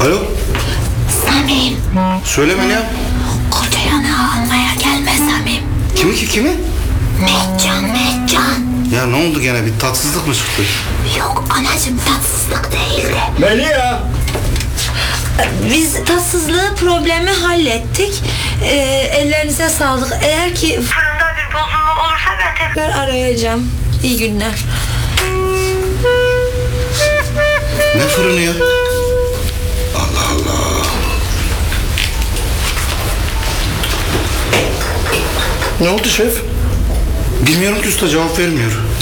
Alo. Samim. Söyle Melia. Kocayanı almaya gelme Samim. Kimi? Mehcan. Ya ne oldu gene, bir tatsızlık mı çıktı? Yok anacığım, tatsızlık değildi. Melia. Biz tatsızlığı, problemi hallettik. Ellerinize sağlık. Eğer ki fırında bir bozulma olursa ben tekrar arayacağım. İyi günler. Ne fırını ya? Allah Allah. Ne oldu şef? Bilmiyorum ki usta, cevap vermiyor.